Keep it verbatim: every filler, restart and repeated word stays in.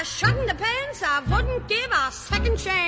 shouldn't have pants, I wouldn't give a second chance.